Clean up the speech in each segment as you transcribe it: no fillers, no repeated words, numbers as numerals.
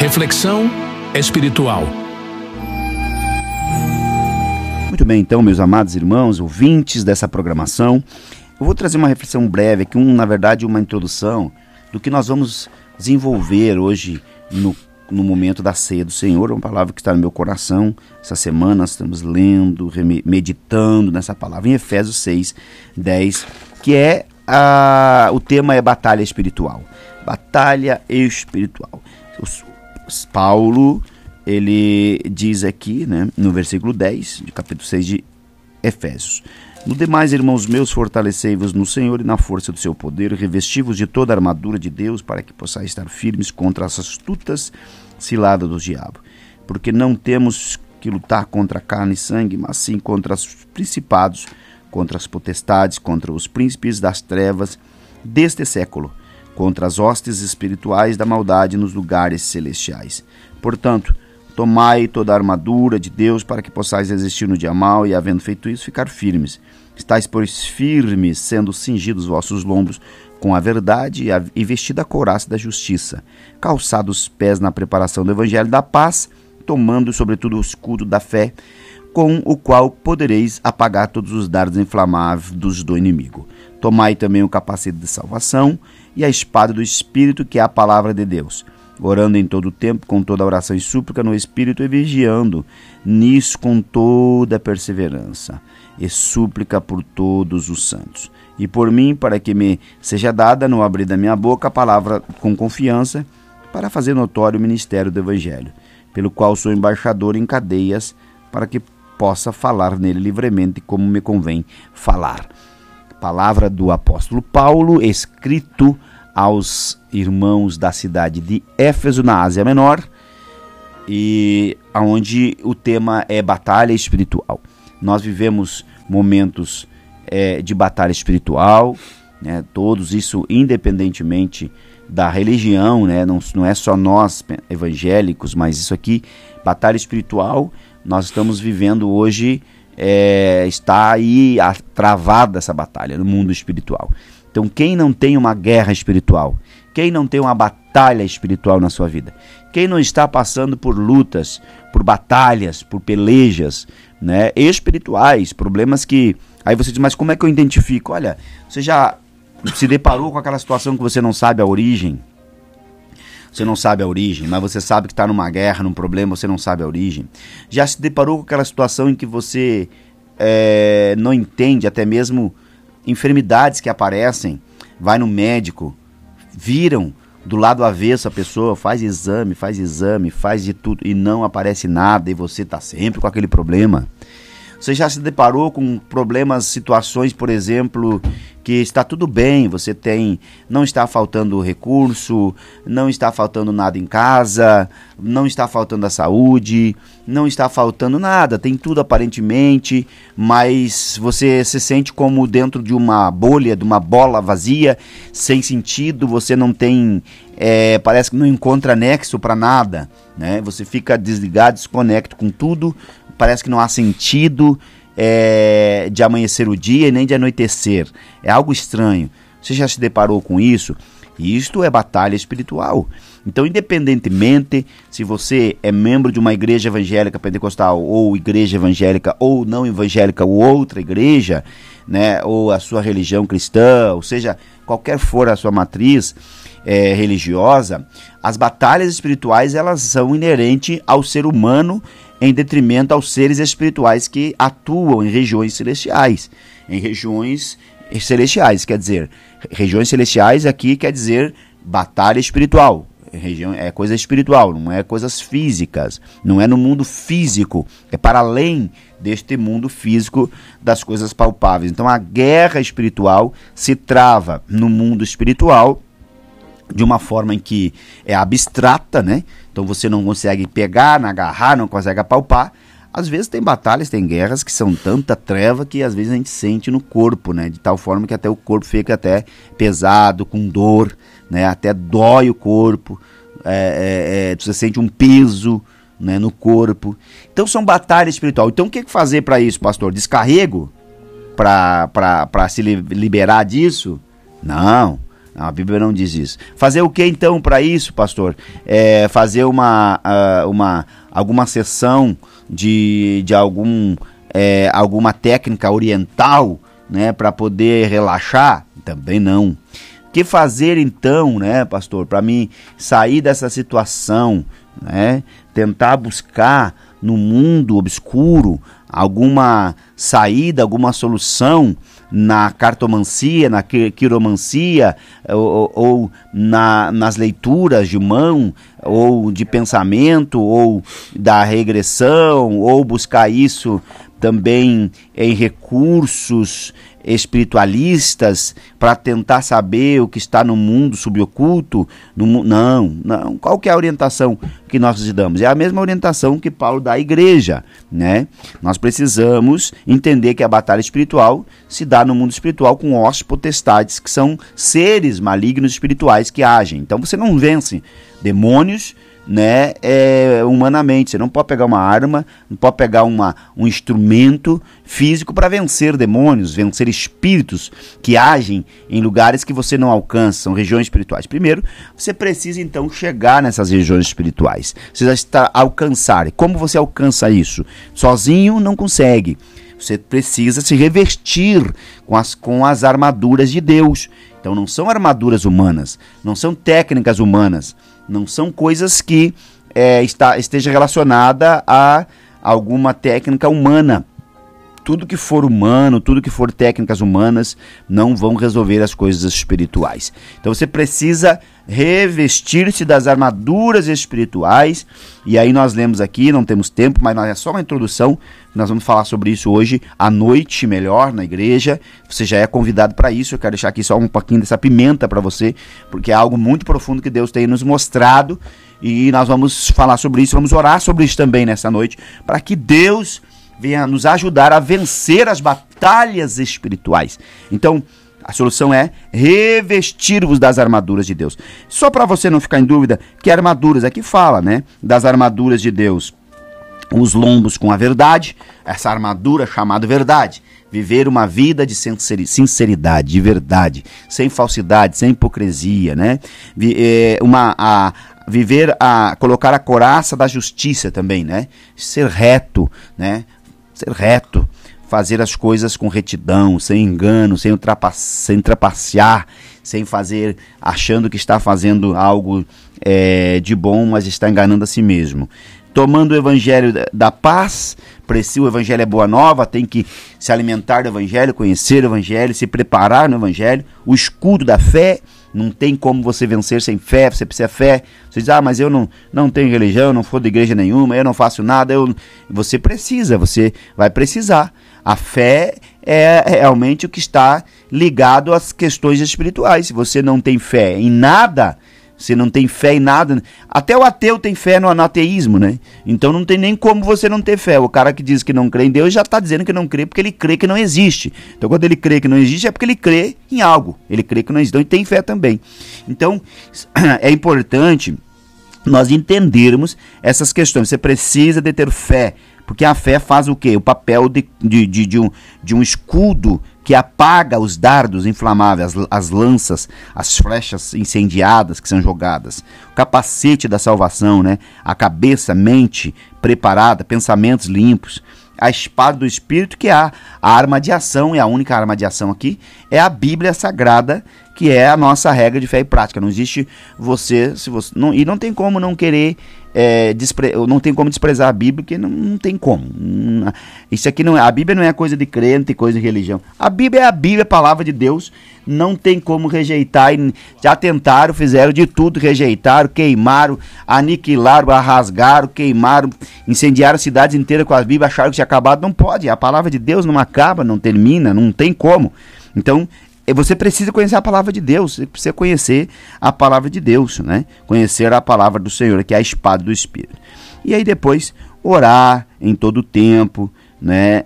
Reflexão espiritual. Muito bem, então, meus amados irmãos, ouvintes dessa programação, eu vou trazer uma reflexão breve aqui, na verdade uma introdução do que nós vamos desenvolver hoje no momento da ceia do Senhor. Uma palavra que está no meu coração. Essa semana nós estamos lendo, meditando nessa palavra em Efésios 6:10, que é o tema é batalha espiritual. Batalha espiritual. Paulo, ele diz aqui, né, no versículo 10, de capítulo 6 de Efésios: no demais, irmãos meus, fortalecei-vos no Senhor e na força do seu poder, revesti-vos de toda a armadura de Deus, para que possais estar firmes contra as astutas ciladas do diabo. Porque não temos que lutar contra carne e sangue, mas sim contra os principados, contra as potestades, contra os príncipes das trevas deste século, contra as hostes espirituais da maldade nos lugares celestiais. Portanto, tomai toda a armadura de Deus para que possais resistir no dia mau e, havendo feito isso, ficar firmes. Estais, pois, firmes, sendo cingidos os vossos lombos com a verdade e vestida a couraça da justiça, calçados os pés na preparação do evangelho da paz, tomando sobretudo o escudo da fé, com o qual podereis apagar todos os dardos inflamáveis do inimigo. Tomai também o capacete de salvação e a espada do Espírito, que é a palavra de Deus, orando em todo o tempo, com toda oração e súplica no Espírito, e vigiando nisso com toda perseverança e súplica por todos os santos. E por mim, para que me seja dada, no abrir da minha boca, a palavra com confiança, para fazer notório o ministério do Evangelho, pelo qual sou embaixador em cadeias, para que possa falar nele livremente, como me convém falar. Palavra do apóstolo Paulo, escrito aos irmãos da cidade de Éfeso, na Ásia Menor, e onde o tema é batalha espiritual. Nós vivemos momentos de batalha espiritual, né, todos isso independentemente da religião, né, não é só nós evangélicos, mas isso aqui, batalha espiritual, nós estamos vivendo hoje, está aí travada essa batalha no mundo espiritual. Então, quem não tem uma guerra espiritual, quem não tem uma batalha espiritual na sua vida, quem não está passando por lutas, por batalhas, por pelejas, né, espirituais, problemas que... Aí você diz, mas como é que eu identifico? Olha, você já se deparou com aquela situação que você não sabe a origem? Você não sabe a origem, mas você sabe que está numa guerra, num problema, você não sabe a origem. Já se deparou com aquela situação em que você não entende até mesmo enfermidades que aparecem, vai no médico, viram do lado avesso a pessoa, faz exame, faz de tudo e não aparece nada e você está sempre com aquele problema. Você já se deparou com problemas, situações, por exemplo, que está tudo bem, você não está faltando recurso, não está faltando nada em casa, não está faltando a saúde, não está faltando nada, tem tudo aparentemente, mas você se sente como dentro de uma bolha, de uma bola vazia, sem sentido, você não tem, parece que não encontra nexo para nada, né? Você fica desligado, desconecta com tudo, parece que não há sentido de amanhecer o dia e nem de anoitecer. É algo estranho. Você já se deparou com isso? Isto é batalha espiritual. Então, independentemente se você é membro de uma igreja evangélica pentecostal, ou igreja evangélica, ou não evangélica, ou outra igreja, né, ou a sua religião cristã, ou seja, qualquer for a sua matriz religiosa, as batalhas espirituais, elas são inerentes ao ser humano, em detrimento aos seres espirituais que atuam em regiões celestiais. Em regiões celestiais, quer dizer, regiões celestiais aqui quer dizer batalha espiritual. Região é coisa espiritual, não é coisas físicas, não é no mundo físico, é para além deste mundo físico das coisas palpáveis. Então a guerra espiritual se trava no mundo espiritual de uma forma em que é abstrata, né? Então você não consegue pegar, agarrar, não consegue apalpar. Às vezes tem batalhas, tem guerras que são tanta treva que às vezes a gente sente no corpo, né? De tal forma que até o corpo fica até pesado, com dor, né? Até dói o corpo, você sente um peso, né, no corpo. Então são batalhas espirituais. Então o que fazer para isso, pastor? Descarrego? Para se liberar disso? Não. A Bíblia não diz isso. Fazer o que então para isso, pastor? Fazer alguma sessão de alguma técnica oriental, né, para poder relaxar? Também não. O que fazer então, né, pastor, para mim sair dessa situação, né? Tentar buscar no mundo obscuro alguma saída, alguma solução na cartomancia, na quiromancia, ou nas leituras de mão, ou de pensamento, ou da regressão, ou buscar isso também em recursos espiritualistas para tentar saber o que está no mundo suboculto. Não. Qual que é a orientação que nós damos? É a mesma orientação que Paulo dá à igreja, né? Nós precisamos entender que a batalha espiritual se dá no mundo espiritual com ossos potestades, que são seres malignos espirituais que agem. Então você não vence demônios, né, humanamente. Você não pode pegar uma arma, não pode pegar um instrumento físico para vencer demônios, vencer espíritos que agem em lugares que você não alcança, são regiões espirituais. Primeiro, você precisa então chegar nessas regiões espirituais, você já alcançar. E como você alcança isso? Sozinho não consegue. Você precisa se revestir com as armaduras de Deus. Então não são armaduras humanas, não são técnicas humanas, não são coisas que esteja relacionada a alguma técnica humana. Tudo que for humano, tudo que for técnicas humanas, não vão resolver as coisas espirituais. Então você precisa revestir-se das armaduras espirituais. E aí nós lemos aqui, não temos tempo, mas é só uma introdução. Nós vamos falar sobre isso hoje à noite, melhor, na igreja. Você já é convidado para isso. Eu quero deixar aqui só um pouquinho dessa pimenta para você, porque é algo muito profundo que Deus tem nos mostrado. E nós vamos falar sobre isso, vamos orar sobre isso também nessa noite, para que Deus venha nos ajudar a vencer as batalhas espirituais. Então, a solução é revestir-vos das armaduras de Deus. Só para você não ficar em dúvida, que armaduras? Aqui fala, né, das armaduras de Deus. Os lombos com a verdade, essa armadura chamada verdade. Viver uma vida de sinceridade, de sem falsidade, sem hipocrisia, né? Colocar a couraça da justiça também, né? Ser reto, né? Ser reto, fazer as coisas com retidão, sem engano, sem trapacear, sem fazer, achando que está fazendo algo de bom, mas está enganando a si mesmo. Tomando o evangelho da paz, o evangelho é boa nova, tem que se alimentar do evangelho, conhecer o evangelho, se preparar no evangelho, o escudo da fé. Não tem como você vencer sem fé, você precisa de fé. Você diz, mas eu não tenho religião, não sou de igreja nenhuma, eu não faço nada. Você vai precisar. A fé é realmente o que está ligado às questões espirituais. Se você não tem fé em nada, você não tem fé em nada. Até o ateu tem fé no ateísmo, né? Então não tem nem como você não ter fé. O cara que diz que não crê em Deus já está dizendo que não crê porque ele crê que não existe. Então quando ele crê que não existe é porque ele crê em algo. Ele crê que não existe. Então ele tem fé também. Então é importante nós entendermos essas questões. Você precisa de ter fé. Porque a fé faz o quê? O papel de um escudo que apaga os dardos inflamáveis, as lanças, as flechas incendiadas que são jogadas. O capacete da salvação, né? A cabeça, mente preparada, pensamentos limpos. A espada do Espírito, que é a arma de ação, e a única arma de ação aqui é a Bíblia Sagrada, que é a nossa regra de fé e prática. Não existe e não tem como não querer, não tem como desprezar a Bíblia, porque não tem como. Isso aqui a Bíblia não é coisa de crente, coisa de religião. A Bíblia é a Bíblia, a palavra de Deus, não tem como rejeitar. Já tentaram, fizeram de tudo, rejeitaram, queimaram, aniquilaram, rasgaram, queimaram, incendiaram cidades inteiras com as Bíblias, acharam que tinha acabado. Não pode, a palavra de Deus não acaba, não termina, não tem como. Então, você precisa conhecer a palavra de Deus, você precisa conhecer a palavra de Deus, né? Conhecer a palavra do Senhor, que é a espada do Espírito. E aí depois, orar em todo o tempo, né?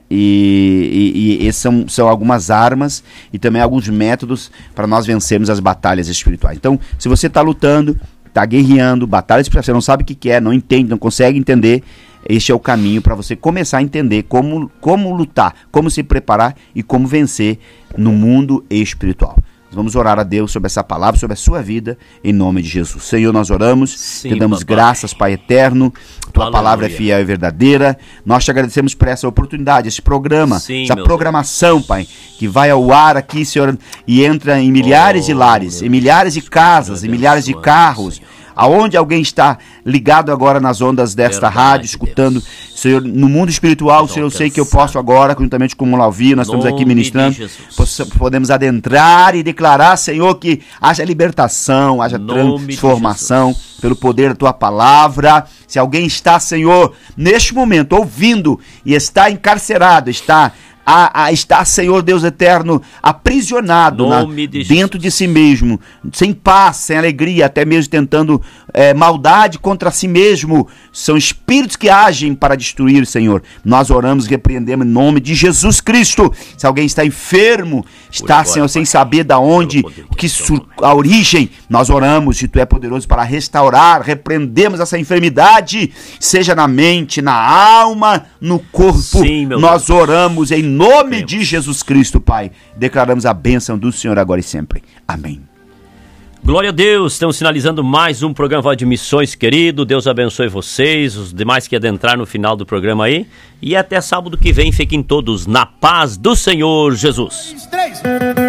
E esses são algumas armas e também alguns métodos para nós vencermos as batalhas espirituais. Então, se você está lutando, está guerreando, batalha espiritual, você não sabe o que é, não entende, não consegue entender, este é o caminho para você começar a entender como lutar, como se preparar e como vencer no mundo espiritual. Vamos orar a Deus sobre essa palavra, sobre a sua vida, em nome de Jesus. Senhor, nós oramos, te damos graças, Pai eterno. Tua palavra é fiel e verdadeira. Nós te agradecemos por essa oportunidade, esse programa, essa programação, Pai, que vai ao ar aqui, Senhor, e entra em milhares de lares, em milhares de casas, em milhares de carros. Aonde alguém está ligado agora nas ondas desta rádio, escutando, Senhor, no mundo espiritual, Senhor, eu sei que eu posso agora, juntamente com o Lavi, nós estamos aqui ministrando, podemos adentrar e declarar, Senhor, que haja libertação, haja transformação pelo poder da Tua palavra. Se alguém está, Senhor, neste momento, ouvindo e está encarcerado, está, Senhor Deus eterno, aprisionado dentro de si mesmo, sem paz, sem alegria, até mesmo tentando maldade contra si mesmo, são espíritos que agem para destruir, Senhor. Nós oramos e repreendemos em nome de Jesus Cristo. Se alguém está enfermo, está, Senhor, sem saber de onde, a origem, nós oramos e Tu é poderoso para restaurar, repreendemos essa enfermidade, seja na mente, na alma, no corpo. Sim, nós oramos em nome de Jesus Cristo, Pai. Declaramos a bênção do Senhor agora e sempre. Amém. Glória a Deus, estamos finalizando mais um programa de missões, querido. Deus abençoe vocês, os demais que adentrar no final do programa aí. E até sábado que vem, fiquem todos na paz do Senhor Jesus. 3.